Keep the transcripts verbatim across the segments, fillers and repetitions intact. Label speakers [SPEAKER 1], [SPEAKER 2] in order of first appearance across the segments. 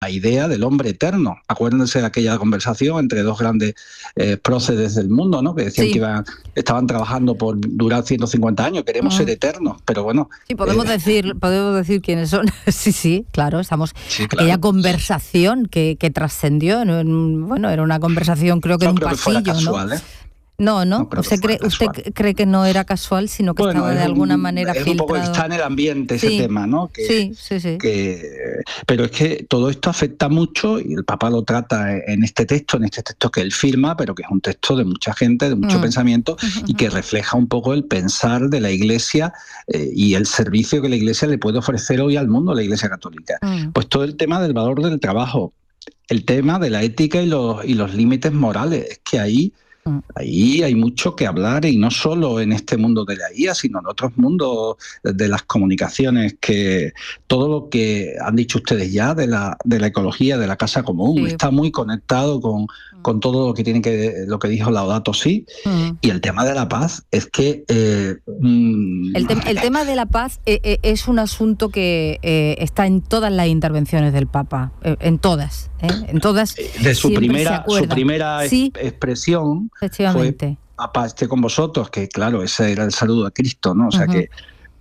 [SPEAKER 1] la idea del hombre eterno. Acuérdense de aquella conversación entre dos grandes eh, próceres del mundo, ¿no? Que decían sí. que iban, estaban trabajando por durar ciento cincuenta años, queremos uh-huh. ser eternos, pero bueno...
[SPEAKER 2] Sí, podemos, eh, decir, podemos decir quiénes son. sí, sí, claro, estamos... Sí, claro. Aquella conversación que, que trascendió, bueno, era una conversación creo que no en un creo pasillo, que casual, ¿no? ¿eh? No, no, no usted, cree, usted cree que no era casual, sino que bueno, estaba de alguna
[SPEAKER 1] un,
[SPEAKER 2] manera
[SPEAKER 1] es
[SPEAKER 2] filtrado.
[SPEAKER 1] Un poco, está en el ambiente ese
[SPEAKER 2] sí,
[SPEAKER 1] tema, ¿no? Que,
[SPEAKER 2] sí, sí, sí.
[SPEAKER 1] Que, pero es que todo esto afecta mucho, y el Papa lo trata en este texto, en este texto que él firma, pero que es un texto de mucha gente, de mucho mm. pensamiento, uh-huh. y que refleja un poco el pensar de la Iglesia eh, y el servicio que la Iglesia le puede ofrecer hoy al mundo, la Iglesia Católica. Mm. Pues todo el tema del valor del trabajo, el tema de la ética y los, y los límites morales, es que ahí... Ahí hay mucho que hablar, y no solo en este mundo de la I A, sino en otros mundos de las comunicaciones, que todo lo que han dicho ustedes ya de la, de la ecología, de la casa común, sí. está muy conectado con, con todo lo que tiene que, lo que dijo Laudato Si, uh-huh. y el tema de la paz es que... Eh,
[SPEAKER 2] mm, el, te- el tema de la paz eh, eh, es un asunto que eh, está en todas las intervenciones del Papa, eh, en todas, ¿eh? en todas.
[SPEAKER 1] De su primera, su primera sí. expresión fue Papá esté con vosotros, que claro, ese era el saludo a Cristo, ¿no? O sea uh-huh. que...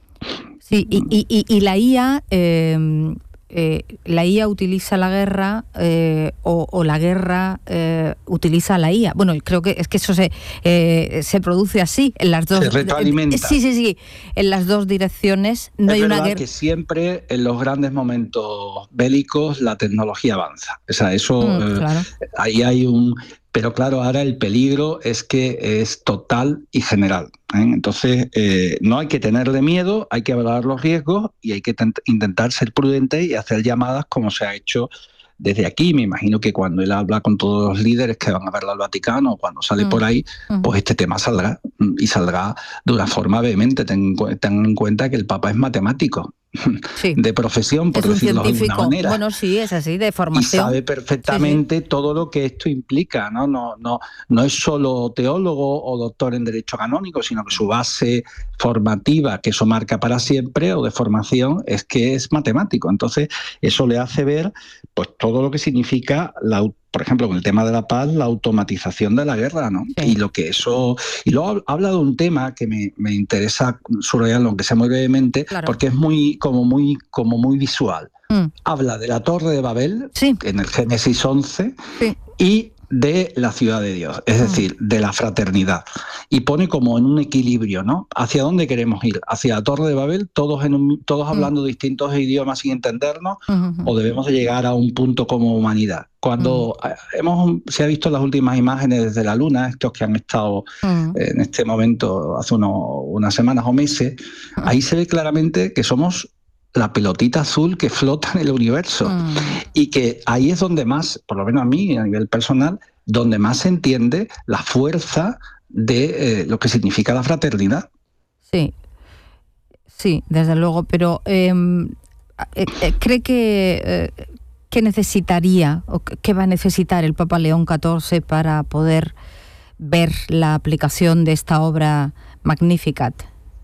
[SPEAKER 2] Sí, y, y, y la I A... Eh, Eh, la I A utiliza la guerra eh, o, o la guerra eh, utiliza la I A. Bueno, creo que es que eso se eh, se produce así en las dos.
[SPEAKER 1] Se retroalimenta.
[SPEAKER 2] Sí, sí, sí. En las dos direcciones no
[SPEAKER 1] es
[SPEAKER 2] hay
[SPEAKER 1] una
[SPEAKER 2] guerra.
[SPEAKER 1] Que siempre en los grandes momentos bélicos la tecnología avanza. O sea, eso
[SPEAKER 2] mm,
[SPEAKER 1] eh,
[SPEAKER 2] claro.
[SPEAKER 1] ahí hay un. Pero claro, ahora el peligro es que es total y general, ¿eh? Entonces, eh, no hay que tenerle miedo, hay que evaluar los riesgos y hay que tent- intentar ser prudentes y hacer llamadas como se ha hecho desde aquí. Me imagino que cuando él habla con todos los líderes que van a verlo al Vaticano, cuando sale mm. por ahí, mm. pues este tema saldrá, y saldrá de una forma vehemente. Ten, ten en cuenta que el Papa es matemático. Sí. De profesión, por
[SPEAKER 2] es un
[SPEAKER 1] decirlo
[SPEAKER 2] científico.
[SPEAKER 1] de alguna manera.
[SPEAKER 2] Bueno, sí, es así, de formación.
[SPEAKER 1] Y sabe perfectamente sí, sí. todo lo que esto implica, ¿no? No, no, no es solo teólogo o doctor en Derecho Canónico, sino que su base formativa, que eso marca para siempre, o de formación, es que es matemático. Entonces, eso le hace ver pues todo lo que significa la por ejemplo, con el tema de la paz, la automatización de la guerra, ¿no? Sí. Y lo que eso... Y luego habla de un tema que me, me interesa subrayarlo, aunque sea muy brevemente, claro. porque es muy como muy, como muy visual. Mm. Habla de la Torre de Babel, sí. en el Génesis once, sí. y de la ciudad de Dios, es decir, de la fraternidad. Y pone como en un equilibrio, ¿no? ¿Hacia dónde queremos ir? ¿Hacia la Torre de Babel, todos, en un, todos hablando mm. distintos idiomas sin entendernos? Uh-huh. ¿O debemos de llegar a un punto como humanidad? Cuando uh-huh. hemos, se ha visto las últimas imágenes desde la Luna, estos que han estado uh-huh. en este momento hace unos, unas semanas o meses, uh-huh. ahí se ve claramente que somos la pelotita azul que flota en el universo mm. y que ahí es donde más, por lo menos a mí a nivel personal, donde más se entiende la fuerza de eh, lo que significa la fraternidad.
[SPEAKER 2] Sí, sí, desde luego, pero eh, eh, ¿cree que, eh, que necesitaría o qué va a necesitar el Papa León catorce para poder ver la aplicación de esta obra Magnificat?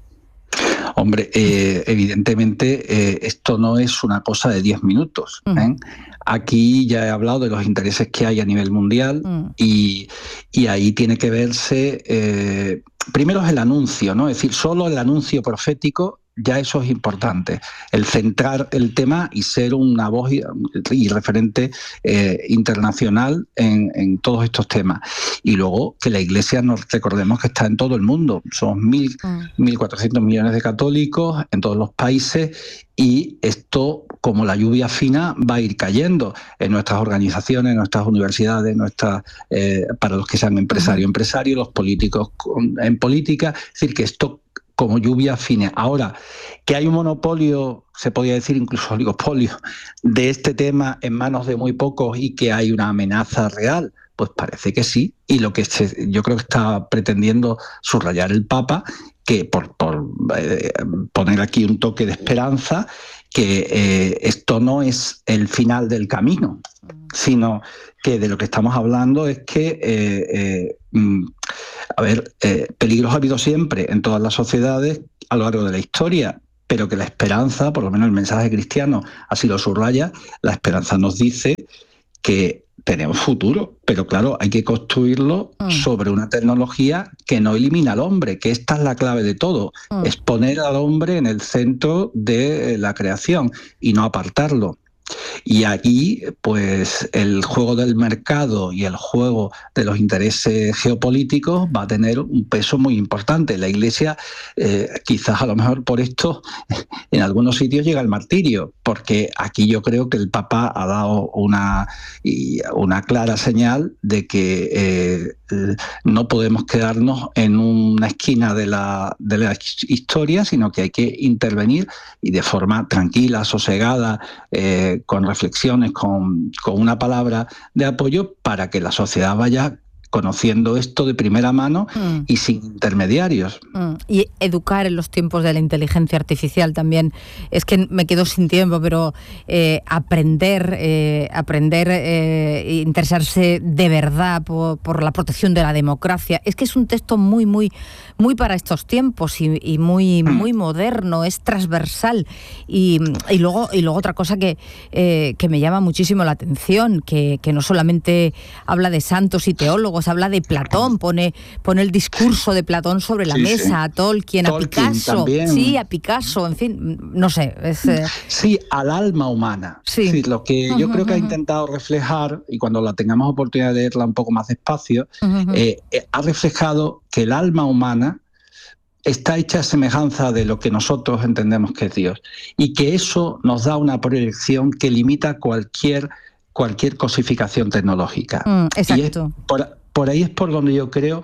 [SPEAKER 1] Hombre, eh, evidentemente eh, esto no es una cosa de diez minutos. ¿eh? Uh-huh. Aquí ya he hablado de los intereses que hay a nivel mundial uh-huh. y, y ahí tiene que verse, eh, primero es el anuncio, ¿no? Es decir, solo el anuncio profético, ya eso es importante, el centrar el tema y ser una voz y, y referente eh, internacional en, en todos estos temas. Y luego que la Iglesia, nos recordemos que está en todo el mundo, somos mil, mil cuatrocientos millones de católicos en todos los países, y esto, como la lluvia fina, va a ir cayendo en nuestras organizaciones, en nuestras universidades, en nuestras, eh, para los que sean empresarios, empresarios, los políticos en política, es decir, que esto como lluvia fina. Ahora, que hay un monopolio, se podría decir incluso oligopolio, de este tema en manos de muy pocos y que hay una amenaza real, pues parece que sí. Y lo que se, yo creo que está pretendiendo subrayar el Papa, que por, por eh, poner aquí un toque de esperanza, que eh, esto no es el final del camino, sino que de lo que estamos hablando es que, eh, eh, a ver, eh, peligros ha habido siempre en todas las sociedades a lo largo de la historia, pero que la esperanza, por lo menos el mensaje cristiano así lo subraya, la esperanza nos dice que tenemos futuro, pero claro, hay que construirlo mm. sobre una tecnología que no elimina al hombre, que esta es la clave de todo, mm. es poner al hombre en el centro de la creación y no apartarlo. Y aquí, pues, el juego del mercado y el juego de los intereses geopolíticos va a tener un peso muy importante. La Iglesia, eh, quizás a lo mejor por esto, en algunos sitios llega el martirio, porque aquí yo creo que el Papa ha dado una, una clara señal de que eh, no podemos quedarnos en una esquina de la, de la historia, sino que hay que intervenir y de forma tranquila, sosegada, eh, con reflexiones, con, con una palabra de apoyo para que la sociedad vaya conociendo esto de primera mano mm. y sin intermediarios.
[SPEAKER 2] Mm. Y educar en los tiempos de la inteligencia artificial también. Es que me quedo sin tiempo, pero eh, aprender, eh, aprender, eh, interesarse de verdad por, por la protección de la democracia. Es que es un texto muy, muy, muy para estos tiempos y, y muy, mm. muy moderno, es transversal. Y, y luego, y luego otra cosa que, eh, que me llama muchísimo la atención, que, que no solamente habla de santos y teólogos, habla de Platón, pone, pone el discurso de Platón sobre la sí, mesa, sí. a Tolkien, Tolkien, a Picasso, también. sí, a Picasso, en fin, no sé. Es, eh...
[SPEAKER 1] Sí, al alma humana. Sí. Sí, lo que uh-huh, yo creo que uh-huh. ha intentado reflejar, y cuando la tengamos oportunidad de leerla un poco más despacio, uh-huh. eh, eh, ha reflejado que el alma humana está hecha a semejanza de lo que nosotros entendemos que es Dios, y que eso nos da una proyección que limita cualquier, cualquier cosificación tecnológica.
[SPEAKER 2] Mm, exacto.
[SPEAKER 1] Y es por, Por ahí es por donde yo creo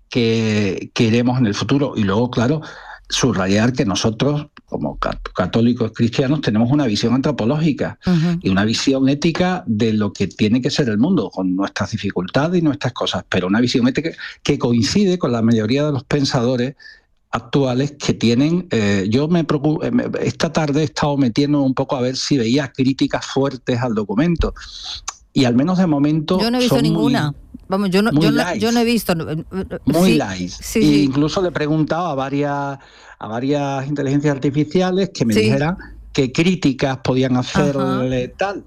[SPEAKER 1] que, que iremos en el futuro. Y luego, claro, subrayar que nosotros, como católicos cristianos, tenemos una visión antropológica uh-huh. y una visión ética de lo que tiene que ser el mundo, con nuestras dificultades y nuestras cosas, pero una visión ética que coincide con la mayoría de los pensadores actuales que tienen... Eh, yo me preocupo, esta tarde he estado metiendo un poco a ver si veía críticas fuertes al documento. Y al menos de momento...
[SPEAKER 2] Yo no he visto
[SPEAKER 1] son
[SPEAKER 2] ninguna.
[SPEAKER 1] Muy,
[SPEAKER 2] Vamos, yo no, yo, no, yo no he visto.
[SPEAKER 1] Muy
[SPEAKER 2] sí,
[SPEAKER 1] light.
[SPEAKER 2] Sí,
[SPEAKER 1] e
[SPEAKER 2] sí.
[SPEAKER 1] incluso le he preguntado a varias, a varias inteligencias artificiales que me sí. dijeran qué críticas podían hacerle Ajá. tal.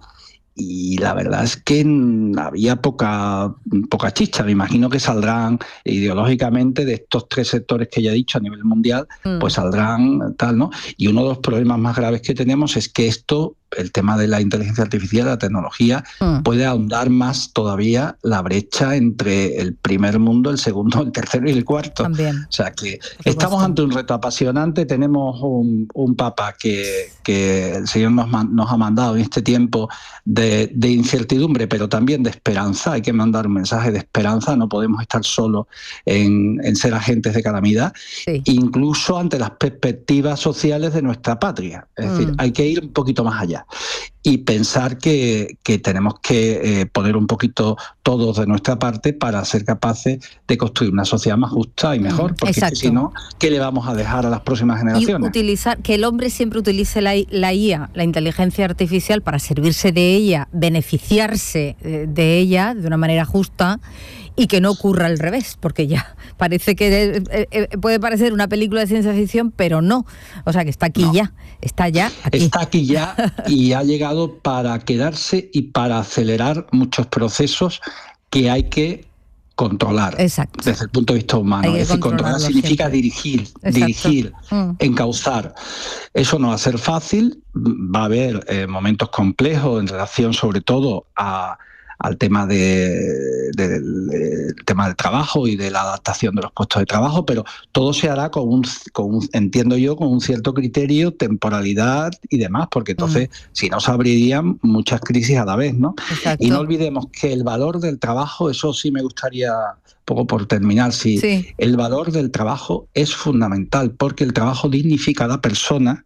[SPEAKER 1] Y la verdad es que había poca, poca chicha. Me imagino que saldrán ideológicamente de estos tres sectores que ya he dicho a nivel mundial, mm. pues saldrán tal, ¿no? Y uno de los problemas más graves que tenemos es que esto, el tema de la inteligencia artificial, la tecnología, mm. puede ahondar más todavía la brecha entre el primer mundo, el segundo, el tercero y el cuarto.
[SPEAKER 2] También.
[SPEAKER 1] O sea que estamos ante un reto apasionante. Tenemos un, un Papa que, que el Señor nos, nos ha mandado en este tiempo de, de incertidumbre, pero también de esperanza. Hay que mandar un mensaje de esperanza. No podemos estar solo en, en ser agentes de calamidad, sí. incluso ante las perspectivas sociales de nuestra patria. Es mm. decir, hay que ir un poquito más allá y pensar que, que tenemos que eh, poner un poquito todos de nuestra parte para ser capaces de construir una sociedad más justa y mejor, porque es que si no, ¿qué le vamos a dejar a las próximas generaciones?
[SPEAKER 2] Y utilizar, que el hombre siempre utilice la, la I A, la inteligencia artificial, para servirse de ella, beneficiarse de ella de una manera justa, y que no ocurra al revés, porque ya parece que eh, eh, puede parecer una película de ciencia ficción, pero no. O sea, que está aquí no. ya, está ya aquí.
[SPEAKER 1] Está aquí ya y ha llegado para quedarse y para acelerar muchos procesos que hay que controlar.
[SPEAKER 2] Exacto.
[SPEAKER 1] Desde el punto de vista humano. Es decir, controlar significa siempre. dirigir, Exacto. dirigir, mm. encauzar. Eso no va a ser fácil, va a haber eh, momentos complejos en relación sobre todo a al tema de, de, de, de, tema del trabajo y de la adaptación de los puestos de trabajo, pero todo se hará con un, con un entiendo yo, con un cierto criterio, temporalidad y demás, porque entonces, mm. si no, se abrirían muchas crisis a la vez, ¿no?
[SPEAKER 2] Exacto.
[SPEAKER 1] Y no olvidemos que el valor del trabajo, eso sí me gustaría, poco por terminar, sí,
[SPEAKER 2] sí.
[SPEAKER 1] el valor del trabajo es fundamental, porque el trabajo dignifica a la persona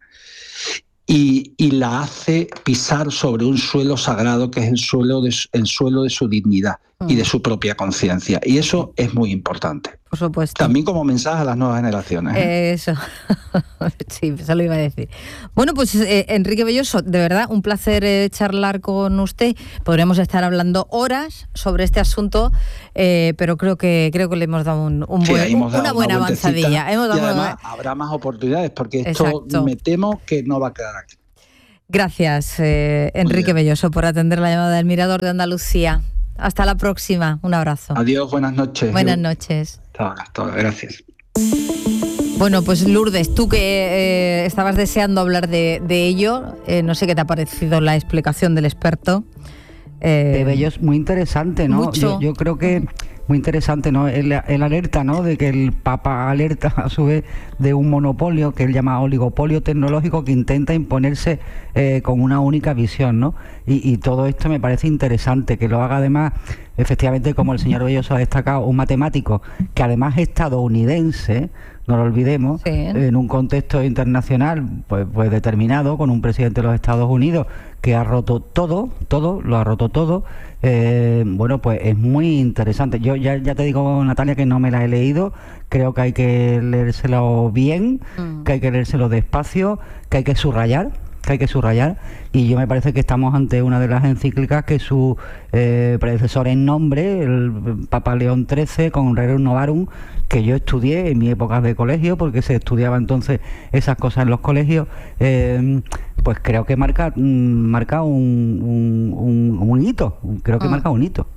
[SPEAKER 1] Y, y la hace pisar sobre un suelo sagrado que es el suelo de, el suelo de su dignidad. y de su propia conciencia. Y eso es muy importante.
[SPEAKER 2] Por supuesto.
[SPEAKER 1] También como mensaje a las nuevas generaciones.
[SPEAKER 2] ¿eh? Eso. Sí, eso lo iba a decir. Bueno, pues eh, Enrique Belloso, de verdad, un placer eh, charlar con usted. Podríamos estar hablando horas sobre este asunto, eh, pero creo que creo que le hemos dado un, un
[SPEAKER 1] sí,
[SPEAKER 2] buen,
[SPEAKER 1] hemos dado
[SPEAKER 2] una buena
[SPEAKER 1] una
[SPEAKER 2] avanzadilla. Hemos dado
[SPEAKER 1] y además
[SPEAKER 2] una...
[SPEAKER 1] habrá más oportunidades, porque esto
[SPEAKER 2] Exacto.
[SPEAKER 1] me temo que no va a quedar aquí.
[SPEAKER 2] Gracias, eh, Enrique Belloso, por atender la llamada del Mirador de Andalucía. Hasta la próxima. Un abrazo.
[SPEAKER 1] Adiós, buenas noches.
[SPEAKER 2] Buenas noches.
[SPEAKER 1] Hasta ahora, hasta ahora. Gracias.
[SPEAKER 2] Bueno, pues Lourdes, tú que eh, estabas deseando hablar de, de ello, eh, no sé qué te ha parecido la explicación del experto.
[SPEAKER 3] Eh, de Bello es muy interesante, ¿no?
[SPEAKER 2] Mucho.
[SPEAKER 3] Yo, yo creo que muy interesante, ¿no? El, el alerta, ¿no? De que el Papa alerta a su vez de un monopolio que él llama oligopolio tecnológico que intenta imponerse eh, con una única visión, ¿no? Y, y todo esto me parece interesante, que lo haga además, efectivamente, como el señor Belloso ha destacado, un matemático que además es estadounidense, no lo olvidemos, sí. En un contexto internacional pues, pues determinado, con un presidente de los Estados Unidos que ha roto todo, todo, lo ha roto todo. Eh, bueno, pues es muy interesante. Yo ya, ya te digo, Natalia, que no me la he leído. Creo que hay que leérselo bien, mm. que hay que leérselo despacio, que hay que subrayar, que hay que subrayar, y yo me parece que estamos ante una de las encíclicas que su eh, predecesor en nombre, el Papa León trece, con Rerum Novarum, que yo estudié en mi época de colegio, porque se estudiaba entonces esas cosas en los colegios, eh, pues creo que marca, marca un, un, un, un hito, creo que ah. marca un hito.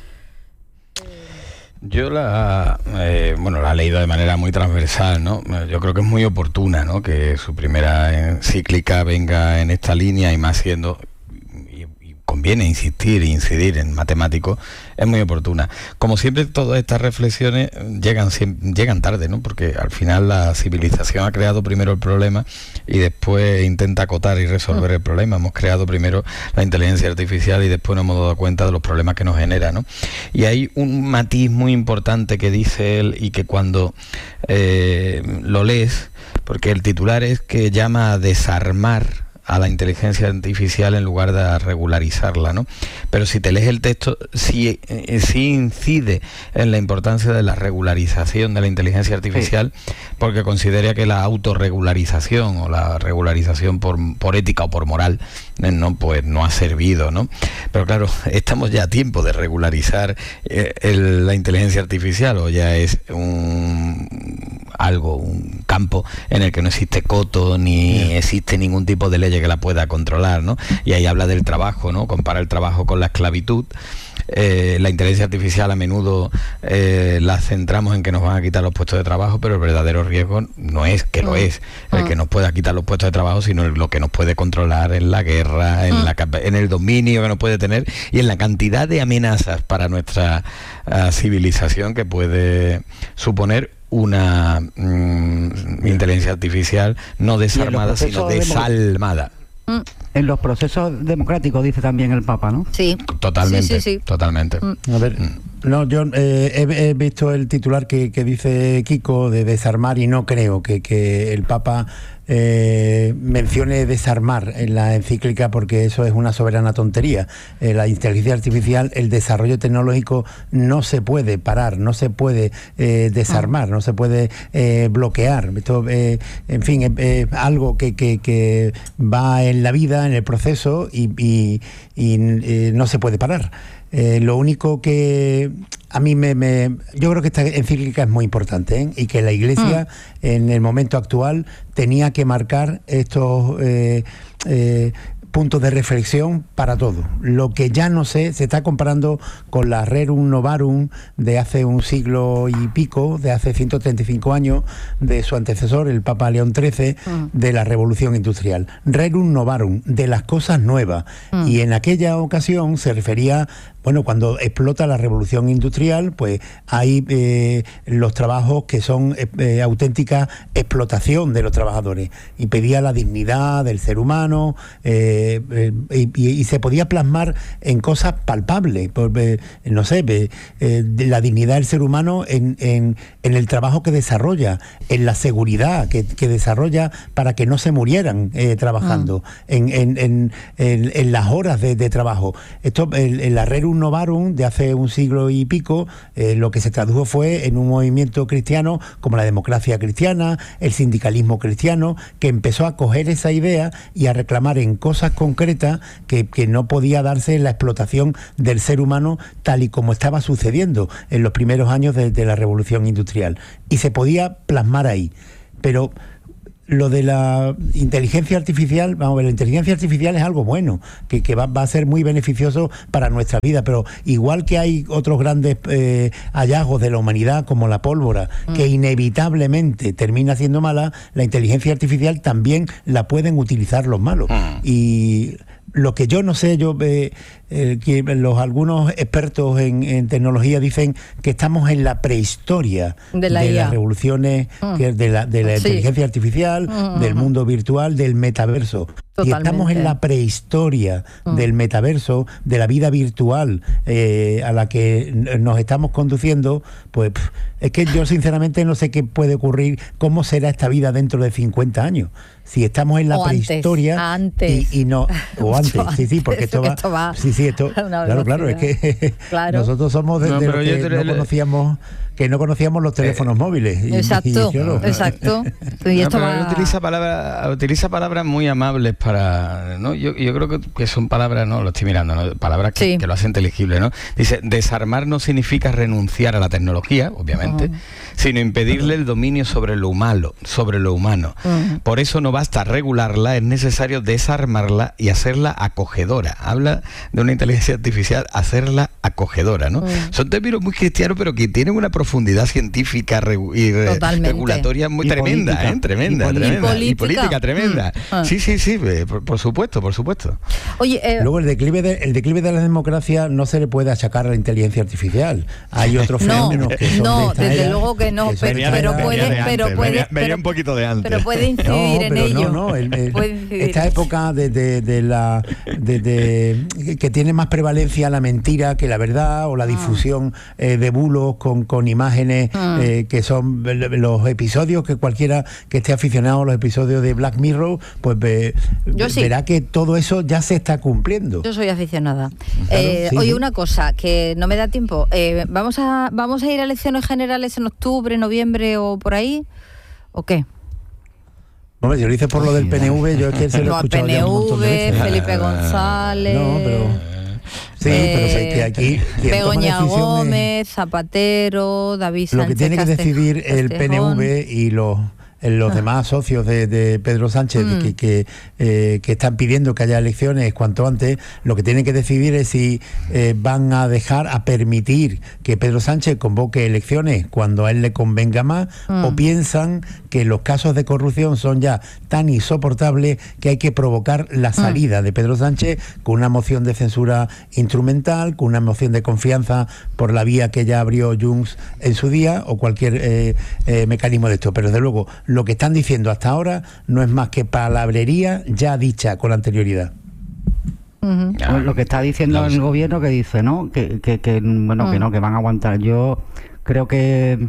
[SPEAKER 4] Yo la, eh, bueno, la he leído de manera muy transversal, ¿no? Yo creo que es muy oportuna, ¿no? Que su primera encíclica venga en esta línea, y más siendo, y, y conviene insistir e incidir en matemáticos, es muy oportuna. Como siempre, todas estas reflexiones llegan, llegan tarde, ¿no? Porque al final la civilización ha creado primero el problema y después intenta acotar y resolver el problema. Hemos creado primero la inteligencia artificial y después nos hemos dado cuenta de los problemas que nos genera, ¿no? Y hay un matiz muy importante que dice él, y que cuando eh, lo lees, porque el titular es que llama a desarmar a la inteligencia artificial en lugar de regularizarla, ¿no? Pero si te lees el texto, sí, eh, sí incide en la importancia de la regularización de la inteligencia artificial, sí. Porque considera que la autorregularización o la regularización por, por ética o por moral eh, no, pues, no ha servido, ¿no? Pero claro, estamos ya a tiempo de regularizar eh, el, la inteligencia artificial, o ya es un algo, un campo en el que no existe coto ni yeah. existe ningún tipo de ley que la pueda controlar, ¿no? Y ahí habla del trabajo, ¿no? Compara el trabajo con la esclavitud. Eh, la inteligencia artificial a menudo eh, la centramos en que nos van a quitar los puestos de trabajo, pero el verdadero riesgo no es que lo es el que nos pueda quitar los puestos de trabajo, sino lo que nos puede controlar en la guerra, en, la, en el dominio que nos puede tener y en la cantidad de amenazas para nuestra uh, civilización que puede suponer una mm, inteligencia artificial no desarmada, sino desalmada.
[SPEAKER 3] Mm. En los procesos democráticos, dice también el Papa, ¿no?
[SPEAKER 2] Sí.
[SPEAKER 4] Totalmente,
[SPEAKER 2] sí, sí, sí.
[SPEAKER 4] totalmente.
[SPEAKER 5] A ver, no, yo eh, he, he visto el titular que, que dice Kiko de desarmar, y no creo que, que el Papa eh, mencione desarmar en la encíclica, porque eso es una soberana tontería. Eh, la inteligencia artificial, el desarrollo tecnológico no se puede parar, no se puede eh, desarmar, no se puede eh, bloquear. Esto, eh, en fin, es eh, eh, algo que, que, que va en la vida, en el proceso, y, y, y eh, no se puede parar. Eh, lo único que a mí me, me... Yo creo que esta encíclica es muy importante, ¿eh? Y que la Iglesia mm. en el momento actual tenía que marcar estos eh, eh, puntos de reflexión para todo. Lo que ya no sé, se está comparando con la Rerum Novarum de hace un siglo y pico, de hace ciento treinta y cinco años, de su antecesor, el Papa León trece, mm. de la Revolución Industrial. Rerum Novarum, de las cosas nuevas. Mm. Y en aquella ocasión se refería... Bueno, cuando explota la revolución industrial, pues hay eh, los trabajos que son eh, eh, auténtica explotación de los trabajadores, y pedía la dignidad del ser humano, eh, eh, y, y se podía plasmar en cosas palpables, por, eh, no sé, eh, eh, la dignidad del ser humano en, en, en el trabajo que desarrolla, en la seguridad que, que desarrolla para que no se murieran eh, trabajando, ah. en, en, en, en, en las horas de, de trabajo. Esto, en, en la Rerum Rerum Novarum de hace un siglo y pico, eh, lo que se tradujo fue en un movimiento cristiano como la democracia cristiana, el sindicalismo cristiano, que empezó a coger esa idea y a reclamar en cosas concretas que, que no podía darse la explotación del ser humano tal y como estaba sucediendo en los primeros años de, de la Revolución Industrial. Y se podía plasmar ahí. Pero lo de la inteligencia artificial, vamos a ver, la inteligencia artificial es algo bueno, que, que va, va a ser muy beneficioso para nuestra vida, pero igual que hay otros grandes eh, hallazgos de la humanidad, como la pólvora, mm. que inevitablemente termina siendo mala, la inteligencia artificial también la pueden utilizar los malos. Mm. Y lo que yo no sé, yo eh, eh, que los algunos expertos en, en tecnología dicen que estamos en la prehistoria de, la de las revoluciones, mm. que de la, de la sí. inteligencia artificial, mm. del mundo virtual, del metaverso. Totalmente. Y estamos en la prehistoria mm. del metaverso, de la vida virtual eh, a la que nos estamos conduciendo. Pues es que yo sinceramente no sé qué puede ocurrir, cómo será esta vida dentro de cincuenta años. Si estamos en la o prehistoria
[SPEAKER 2] antes,
[SPEAKER 5] antes. Y, y no o antes, antes, sí, sí, porque esto va,
[SPEAKER 2] esto va
[SPEAKER 5] sí, sí, esto, claro, claro, es que claro. nosotros somos de, no, de los que no le... conocíamos que no conocíamos los teléfonos eh, móviles. Y,
[SPEAKER 2] exacto,
[SPEAKER 5] y yo no.
[SPEAKER 2] exacto. Y esto
[SPEAKER 4] no,
[SPEAKER 2] va...
[SPEAKER 4] él utiliza palabras, utiliza palabras muy amables para, ¿no? Yo, yo creo que, que son palabras, no, lo estoy mirando, ¿no? Palabras que, sí. que lo hacen inteligible, ¿no? Dice, desarmar no significa renunciar a la tecnología, obviamente, uh-huh. sino impedirle el dominio sobre lo humano, sobre lo humano. Uh-huh. Por eso no basta regularla, es necesario desarmarla y hacerla acogedora. Habla de una inteligencia artificial, hacerla acogedora, ¿no? Uh-huh. Son términos muy cristianos, pero que tienen una profundidad científica y re regulatoria muy y tremenda, política. ¿eh? Tremenda, y tremenda. Y política, y política tremenda. Mm. Sí, sí, sí, por, por supuesto, por supuesto.
[SPEAKER 2] Oye, eh,
[SPEAKER 5] luego el declive de, el declive de la democracia no se le puede achacar a la inteligencia artificial. Hay otros fenómenos
[SPEAKER 2] no,
[SPEAKER 5] que son
[SPEAKER 2] no,
[SPEAKER 5] de
[SPEAKER 2] desde
[SPEAKER 5] era,
[SPEAKER 2] luego que no, que pero,
[SPEAKER 4] venía,
[SPEAKER 2] pero
[SPEAKER 4] venía
[SPEAKER 2] puede,
[SPEAKER 4] de
[SPEAKER 2] pero
[SPEAKER 4] antes,
[SPEAKER 2] puede,
[SPEAKER 4] venía, venía
[SPEAKER 2] pero,
[SPEAKER 4] un poquito de antes.
[SPEAKER 2] Pero puede incidir
[SPEAKER 5] no,
[SPEAKER 2] en
[SPEAKER 5] pero
[SPEAKER 2] ello.
[SPEAKER 5] No, no, el, el, esta época de, de, de la de, de, que tiene más prevalencia la mentira que la verdad o la difusión ah. eh, de bulos con, con imágenes ah. eh, que son los episodios que cualquiera que esté aficionado a los episodios de Black Mirror, pues ve,
[SPEAKER 2] sí.
[SPEAKER 5] verá que todo eso ya se está cumpliendo.
[SPEAKER 2] Yo soy aficionada. Claro, eh, sí, oye, sí. una cosa que no me da tiempo. Eh, ¿vamos a vamos a ir a elecciones generales en octubre, noviembre o por ahí? ¿O qué?
[SPEAKER 5] Hombre, si lo dices por lo del P N V, yo es que se lo he
[SPEAKER 2] no,
[SPEAKER 5] escuchado
[SPEAKER 2] P N V, Felipe González...
[SPEAKER 5] No, pero... Sí, eh, pero sé que aquí
[SPEAKER 2] Begoña Gómez, Zapatero, David Sánchez.
[SPEAKER 5] Lo que tiene que decidir el P N V y los los ah. demás socios de, de Pedro Sánchez mm. que, que, eh, que están pidiendo que haya elecciones cuanto antes, lo que tienen que decidir es si eh, van a dejar, a permitir que Pedro Sánchez convoque elecciones cuando a él le convenga más mm. o piensan que los casos de corrupción son ya tan insoportables que hay que provocar la salida mm. de Pedro Sánchez con una moción de censura instrumental, con una moción de confianza por la vía que ya abrió Junts en su día o cualquier eh, eh, mecanismo de esto. Pero desde luego lo que están diciendo hasta ahora no es más que palabrería ya dicha con anterioridad.
[SPEAKER 3] Uh-huh. Pues lo que está diciendo el gobierno, que dice, ¿no? Que, que, que bueno, uh-huh. que no, que van a aguantar. Yo creo que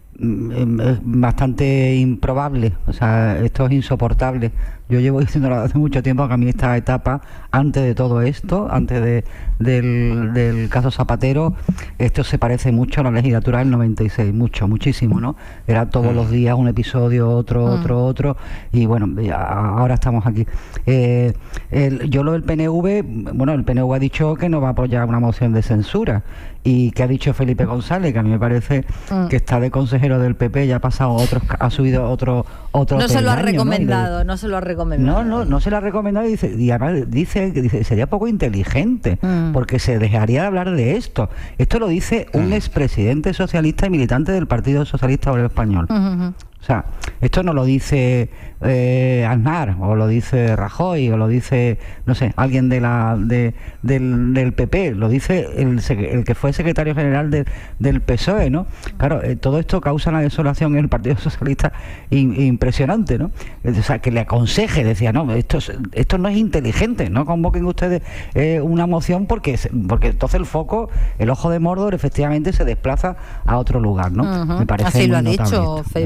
[SPEAKER 3] es bastante improbable, o sea, esto es insoportable. Yo llevo diciéndolo hace mucho tiempo que a mí esta etapa, antes de todo esto, antes de, del, del caso Zapatero, esto se parece mucho a la legislatura del noventa y seis, mucho, muchísimo, ¿no? Era todos los días un episodio, otro, mm. otro, otro, y bueno, ya, ahora estamos aquí. Eh, el, yo lo del P N V, bueno, el P N V ha dicho que no va a apoyar una moción de censura, y que ha dicho Felipe González, que a mí me parece mm. que está de consejero del P P, ya ha pasado otros, ha subido otro, otro
[SPEAKER 2] no se lo ha
[SPEAKER 3] año,
[SPEAKER 2] recomendado,
[SPEAKER 3] ¿no? De,
[SPEAKER 2] no se lo ha recomendado.
[SPEAKER 3] No, no, no se lo ha recomendado y, dice, y además dice que dice, sería poco inteligente, mm. porque se dejaría de hablar de esto. Esto lo dice un mm. expresidente socialista y militante del Partido Socialista Obrero Español. Mm-hmm. O sea, esto no lo dice eh, Aznar, o lo dice Rajoy, o lo dice, no sé, alguien de la de, del, del P P, lo dice el, el que fue secretario general de, del P S O E, ¿no? Claro, eh, todo esto causa una desolación en el Partido Socialista in, impresionante, ¿no? O sea, que le aconseje, decía, no, esto, esto no es inteligente, no convoquen ustedes eh, una moción porque, porque entonces el foco, el ojo de Mordor, efectivamente se desplaza a otro lugar, ¿no? Uh-huh. Me parece
[SPEAKER 2] así
[SPEAKER 3] muy
[SPEAKER 2] lo ha
[SPEAKER 3] notable
[SPEAKER 2] dicho
[SPEAKER 3] esto.
[SPEAKER 2] Felipe González.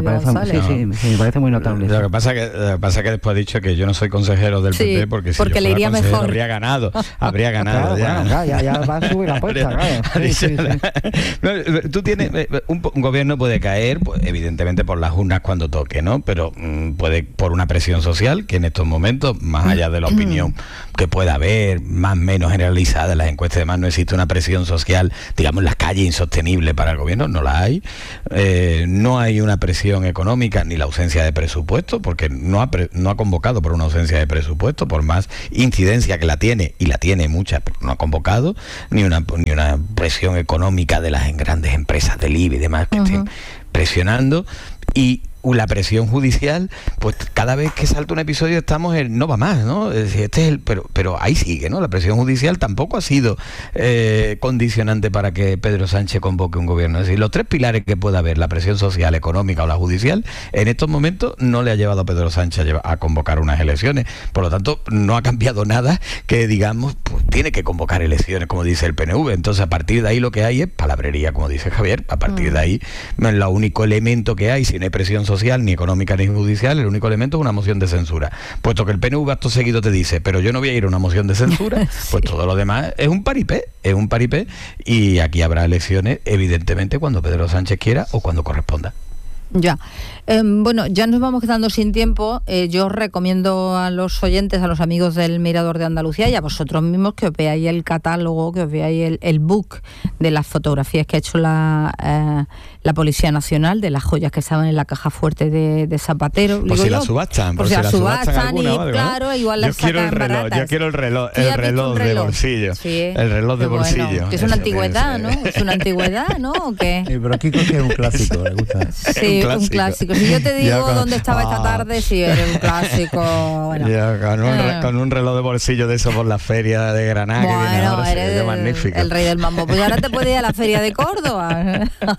[SPEAKER 2] vale.
[SPEAKER 3] Sí, sí, sí, me parece muy notable.
[SPEAKER 4] Lo que pasa que, lo que pasa que después ha dicho que yo no soy consejero del
[SPEAKER 2] sí,
[SPEAKER 4] P P porque si
[SPEAKER 2] porque
[SPEAKER 4] yo
[SPEAKER 2] le iría
[SPEAKER 4] consejero
[SPEAKER 2] mejor.
[SPEAKER 4] habría ganado, habría ganado.
[SPEAKER 3] Claro,
[SPEAKER 4] ya.
[SPEAKER 3] Bueno, ya, ya va a subir la apuesta, claro. Sí, sí, sí.
[SPEAKER 4] No, tú tienes, un, un gobierno puede caer, pues, evidentemente por las urnas cuando toque, ¿no? Pero mmm, puede por una presión social que en estos momentos, más allá de la opinión que pueda haber, más o menos generalizada en las encuestas y demás, no existe una presión social, digamos, en las calles insostenible para el gobierno, no la hay. Eh, no hay una presión económica ni la ausencia de presupuesto, porque no ha, pre, no ha convocado por una ausencia de presupuesto, por más incidencia que la tiene, y la tiene mucha, pero no ha convocado, ni una, ni una presión económica de las grandes empresas del I B E y demás que uh-huh. estén presionando. Y la presión judicial, pues cada vez que salta un episodio estamos en no va más, ¿no? Es decir, este es el, pero, pero ahí sigue, ¿no? La presión judicial tampoco ha sido eh, condicionante para que Pedro Sánchez convoque un gobierno. Es decir, los tres pilares que pueda haber, la presión social, económica o la judicial, en estos momentos no le ha llevado a Pedro Sánchez a, a convocar unas elecciones. Por lo tanto, no ha cambiado nada que, digamos, pues tiene que convocar elecciones, como dice el P N V. Entonces, a partir de ahí lo que hay es palabrería, como dice Javier. A partir de ahí, el único elemento que hay, si no hay presión social, social, ni económica ni judicial, el único elemento es una moción de censura. Puesto que el P N V acto seguido te dice, pero yo no voy a ir a una moción de censura, sí. pues todo lo demás es un paripé, es un paripé, y aquí habrá elecciones, evidentemente, cuando Pedro Sánchez quiera o cuando corresponda.
[SPEAKER 2] Ya. Eh, bueno, ya nos vamos quedando sin tiempo. Eh, yo os recomiendo a los oyentes, a los amigos del Mirador de Andalucía y a vosotros mismos que os veáis el catálogo, que os veáis el, el book de las fotografías que ha hecho la, eh, la Policía Nacional, de las joyas que estaban en la caja fuerte de, de Zapatero.
[SPEAKER 4] Por si la subastan.
[SPEAKER 2] Por si la subastan y,
[SPEAKER 4] algo,
[SPEAKER 2] claro,
[SPEAKER 4] ¿no?
[SPEAKER 2] igual las
[SPEAKER 4] yo quiero el
[SPEAKER 2] sacan
[SPEAKER 4] reloj,
[SPEAKER 2] baratas.
[SPEAKER 4] Yo quiero el reloj, el reloj, reloj de bolsillo.
[SPEAKER 2] Sí,
[SPEAKER 4] el reloj de bolsillo.
[SPEAKER 2] Bueno, que es una antigüedad, ¿no? Es una antigüedad, ¿no? ¿O qué?
[SPEAKER 5] Sí, pero aquí creo que es un clásico, me gusta.
[SPEAKER 2] Sí, un clásico. un clásico. Si yo te digo con... dónde estaba ah. esta tarde, sí, era un clásico. Bueno.
[SPEAKER 4] Ya, con, un re, con un reloj de bolsillo de eso por la feria de Granada, bueno, que viene ahora,
[SPEAKER 2] eres
[SPEAKER 4] el, magnífico.
[SPEAKER 2] El rey del mambo. Pues ahora te puedes ir a la feria de Córdoba.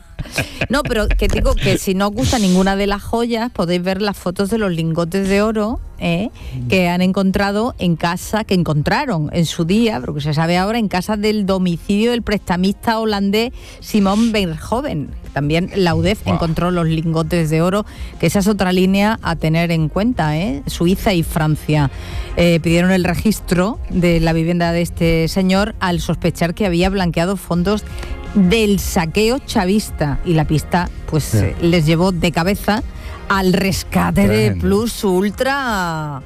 [SPEAKER 2] No, pero que digo que si no os gusta ninguna de las joyas, podéis ver las fotos de los lingotes de oro ¿eh? que han encontrado en casa, que encontraron en su día, pero que se sabe ahora, en casa del domicilio del prestamista holandés Simon Verhoeven. También la U D E F wow. encontró los lingotes de oro, que esa es otra línea a tener en cuenta, ¿eh? Suiza y Francia eh, pidieron el registro de la vivienda de este señor al sospechar que había blanqueado fondos del saqueo chavista, y la pista pues sí. eh, les llevó de cabeza al rescate tremendo. de Plus Ultra.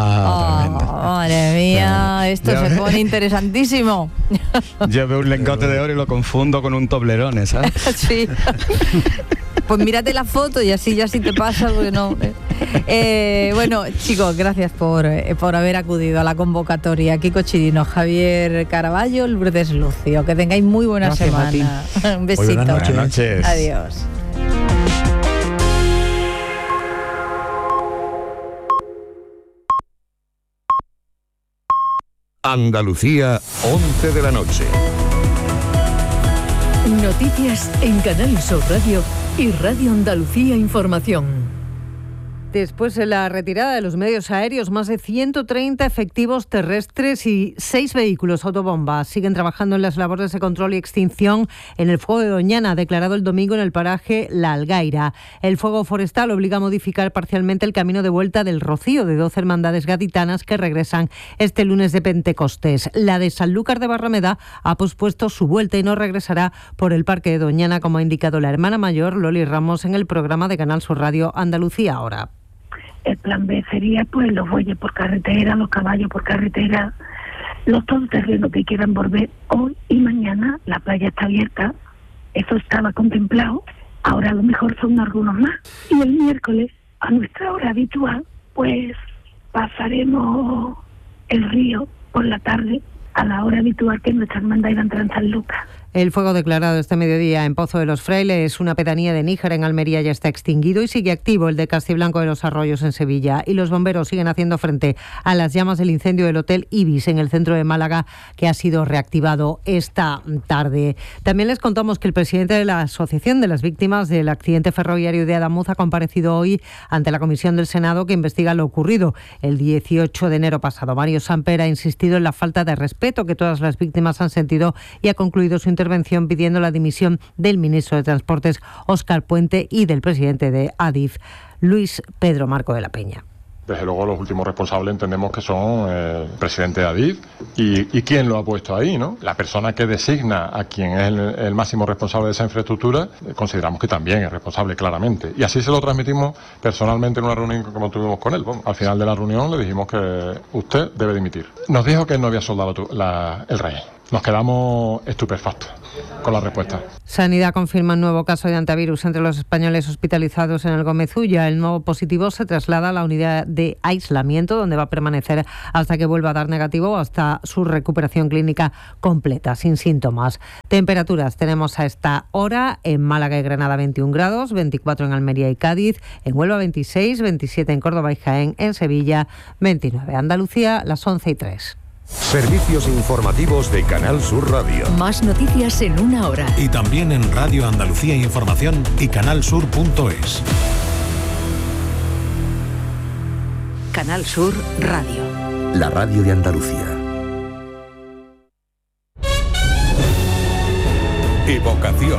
[SPEAKER 4] Ah,
[SPEAKER 2] oh, madre mía, tremendo. Esto ya se pone interesantísimo.
[SPEAKER 4] Yo veo un lingote de oro y lo confundo con un Toblerone, ¿sabes?
[SPEAKER 2] Sí. Pues mírate la foto y así ya sí te pasa, porque no. Eh, bueno, chicos, gracias por, eh, por haber acudido a la convocatoria. Kiko Chirino, Javier Caraballo, Lourdes Lucio. Que tengáis muy buena gracias semana. Un besito.
[SPEAKER 4] Buenas noches. Buenas noches.
[SPEAKER 2] Adiós.
[SPEAKER 6] Andalucía, once de la noche.
[SPEAKER 7] Noticias en Canal Sur Radio y Radio Andalucía Información.
[SPEAKER 8] Después de la retirada de los medios aéreos, más de ciento treinta efectivos terrestres y seis vehículos autobombas siguen trabajando en las labores de control y extinción en el fuego de Doñana, declarado el domingo en el paraje La Algaira. El fuego forestal obliga a modificar parcialmente el camino de vuelta del Rocío de doce hermandades gaditanas que regresan este lunes de Pentecostés. La de Sanlúcar de Barrameda ha pospuesto su vuelta y no regresará por el parque de Doñana, como ha indicado la hermana mayor Loli Ramos en el programa de Canal Sur Radio Andalucía Ahora.
[SPEAKER 9] El plan B sería pues los bueyes por carretera, los caballos por carretera, los todoterrenos que quieran volver hoy y mañana. La playa está abierta, eso estaba contemplado, ahora a lo mejor son algunos más. Y el miércoles, a nuestra hora habitual, pues pasaremos el río por la tarde a la hora habitual que nuestra hermandad iba a entrar en San Lucas.
[SPEAKER 8] El fuego declarado este mediodía en Pozo de los Frailes, una pedanía de Níjar en Almería, ya está extinguido y sigue activo el de Castiblanco de los Arroyos en Sevilla. Y los bomberos siguen haciendo frente a las llamas del incendio del Hotel Ibis en el centro de Málaga, que ha sido reactivado esta tarde. También les contamos que el presidente de la Asociación de las Víctimas del Accidente Ferroviario de Adamuz ha comparecido hoy ante la Comisión del Senado que investiga lo ocurrido el dieciocho de enero pasado. Mario Samper ha insistido en la falta de respeto que todas las víctimas han sentido y ha concluido su intervención intervención pidiendo la dimisión del ministro de Transportes, Óscar Puente, y del presidente de Adif, Luis Pedro Marco de la Peña.
[SPEAKER 10] Desde luego los últimos responsables entendemos que son eh, el presidente de Adif y, y quién lo ha puesto ahí, ¿no? La persona que designa a quien es el, el máximo responsable de esa infraestructura, eh, consideramos que también es responsable claramente. Y así se lo transmitimos personalmente en una reunión como tuvimos con él. Bueno, al final de la reunión le dijimos que usted debe dimitir. Nos dijo que no había soldado tu, la, el rey. Nos quedamos estupefactos con la respuesta.
[SPEAKER 8] Sanidad confirma un nuevo caso de antivirus entre los españoles hospitalizados en el Gómez Ulla. El nuevo positivo se traslada a la unidad de aislamiento, donde va a permanecer hasta que vuelva a dar negativo o hasta su recuperación clínica completa, sin síntomas. Temperaturas tenemos a esta hora en Málaga y Granada veintiún grados, veinticuatro en Almería y Cádiz, en Huelva veintiséis, veintisiete en Córdoba y Jaén, en Sevilla veintinueve. Andalucía, las once y tres.
[SPEAKER 6] Servicios informativos de Canal Sur Radio.
[SPEAKER 7] Más noticias en una hora.
[SPEAKER 11] Y también en Radio Andalucía Información y canal sur punto es.
[SPEAKER 7] Canal Sur Radio.
[SPEAKER 6] La radio de Andalucía. Evocación.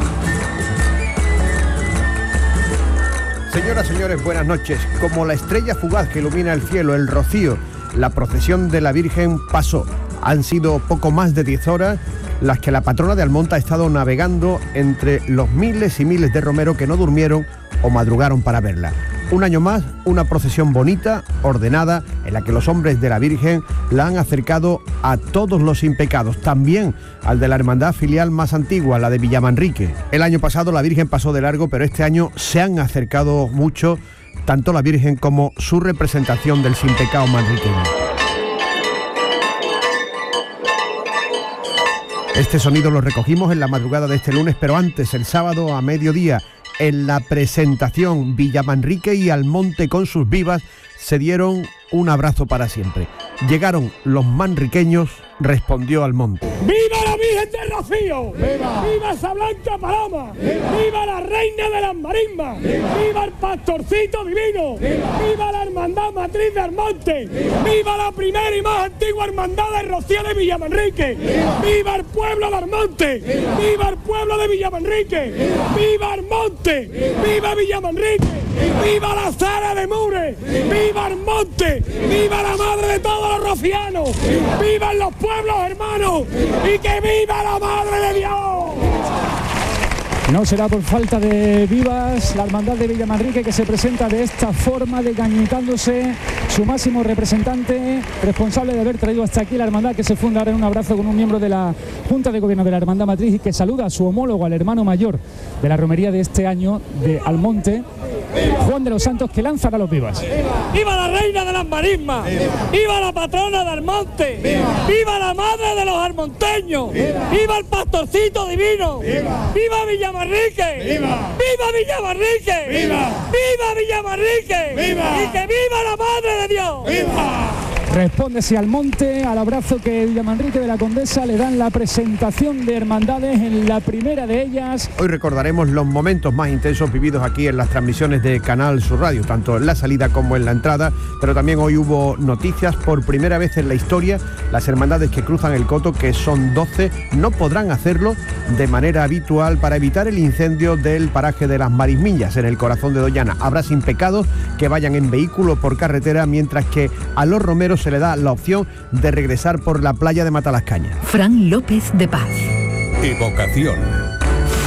[SPEAKER 12] Señoras, señores, buenas noches. Como la estrella fugaz que ilumina el cielo, el rocío, la procesión de la Virgen pasó. Han sido poco más de diez horas las que la patrona de Almonte ha estado navegando entre los miles y miles de romeros que no durmieron o madrugaron para verla. Un año más, una procesión bonita, ordenada, en la que los hombres de la Virgen la han acercado a todos los sin pecados, también al de la hermandad filial más antigua, la de Villamanrique. El año pasado la Virgen pasó de largo, pero este año se han acercado mucho tanto la Virgen como su representación del sin pecado manriqueño. Este sonido lo recogimos en la madrugada de este lunes, pero antes, el sábado a mediodía, en la presentación, Villamanrique y Almonte con sus vivas se dieron un abrazo para siempre. Llegaron los manriqueños, respondió Almonte.
[SPEAKER 13] ¡Viva la Virgen del Rocío! ¡Viva! ¡Viva esa blanca paloma! ¡Viva! ¡Viva la reina de las marismas! ¡Viva! ¡Viva el pastorcito divino! ¡Viva! ¡Viva la hermandad matriz de Almonte! ¡Viva! ¡Viva la primera y más antigua hermandad de Rocío de Villamanrique! ¡Viva! ¡Viva el pueblo de Almonte! ¡Viva! ¡Viva el pueblo de Villamanrique! ¡Viva! ¡Viva Almonte! ¡Viva! ¡Viva Villamanrique! ¡Viva! ¡Viva la Sara de Mure! ¡Viva Almonte! ¡Viva la madre de todos los rocianos! ¡Viva! ¡Vivan los pueblos hermanos! ¡Y que viva la madre de Dios!
[SPEAKER 14] No será por falta de vivas la hermandad de Villamanrique, que se presenta de esta forma, decañitándose su máximo representante, responsable de haber traído hasta aquí la hermandad, que se funda ahora en un abrazo con un miembro de la Junta de Gobierno de la Hermandad Matriz y que saluda a su homólogo, al hermano mayor de la romería de este año de Almonte, Juan de los Santos, que lanzará los vivas.
[SPEAKER 13] ¡Viva! ¡Viva la reina de las marismas! ¡Viva! ¡Viva la patrona de Almonte! ¡Viva! ¡Viva la madre de los almonteños! ¡Viva! ¡Viva el pastorcito divino! ¡Viva! ¡Viva Villamanrique! ¡Viva! ¡Viva Villamanrique! ¡Viva! ¡Viva Villamanrique! ¡Viva! ¡Y que viva la madre de Dios! ¡Viva!
[SPEAKER 14] Respóndese Almonte al abrazo que Villamanrique de la Condesa le dan la presentación de hermandades en la primera de ellas.
[SPEAKER 12] Hoy recordaremos los momentos más intensos vividos aquí en las transmisiones de Canal Sur Radio, tanto en la salida como en la entrada, pero también hoy hubo noticias. Por primera vez en la historia, las hermandades que cruzan el Coto, que son doce, no podrán hacerlo de manera habitual para evitar el incendio del paraje de las Marismillas, en el corazón de Doñana. Habrá sin pecados que vayan en vehículo por carretera, mientras que a los romeros se le da la opción de regresar por la playa de Matalascañas.
[SPEAKER 7] Fran López de Paz.
[SPEAKER 6] Evocación.